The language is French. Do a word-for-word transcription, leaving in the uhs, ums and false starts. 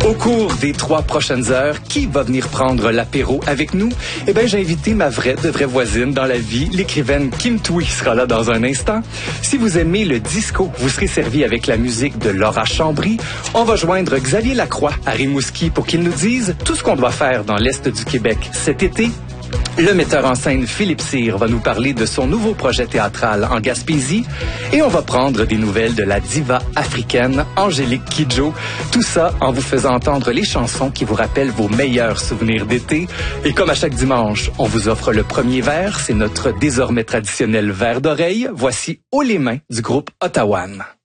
Au cours des trois prochaines heures, qui va venir prendre l'apéro avec nous? Eh bien, j'ai invité ma vraie de vraie voisine dans la vie, l'écrivaine Kim Thuy sera là dans un instant. Si vous aimez le disco, vous serez servi avec la musique de Laura Chambry. On va joindre Xavier Lacroix à Rimouski pour qu'il nous dise tout ce qu'on doit faire dans l'Est du Québec cet été. Le metteur en scène Philippe Cyr va nous parler de son nouveau projet théâtral en Gaspésie et on va prendre des nouvelles de la diva africaine Angélique Kidjo. Tout ça en vous faisant entendre les chansons qui vous rappellent vos meilleurs souvenirs d'été. Et comme à chaque dimanche, on vous offre le premier verre. C'est notre désormais traditionnel verre d'oreille. Voici Haut les mains du groupe Ottawan.